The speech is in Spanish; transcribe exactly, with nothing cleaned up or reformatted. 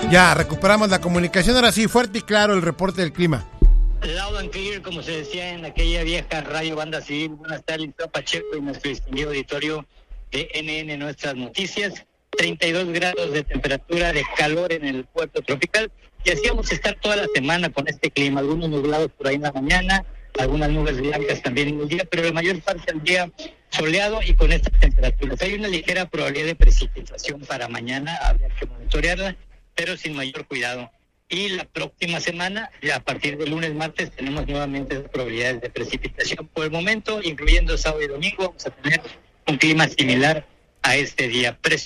Ya, recuperamos la comunicación. Ahora sí, fuerte y claro el reporte del clima. Loud and clear, como se decía en aquella vieja radio Banda Civil. Buenas tardes, Pacheco y nuestro distinguido auditorio de N N Nuestras Noticias. treinta y dos grados de temperatura de calor en el puerto tropical. Y así vamos a estar toda la semana con este clima. Algunos nublados por ahí en la mañana, algunas nubes blancas también en el día, pero la mayor parte del día soleado y con estas temperaturas. Hay una ligera probabilidad de precipitación para mañana, habría que monitorearla, pero sin mayor cuidado. Y la próxima semana, a partir del lunes, martes, tenemos nuevamente probabilidades de precipitación. Por el momento, incluyendo sábado y domingo, vamos a tener un clima similar a este día. Precio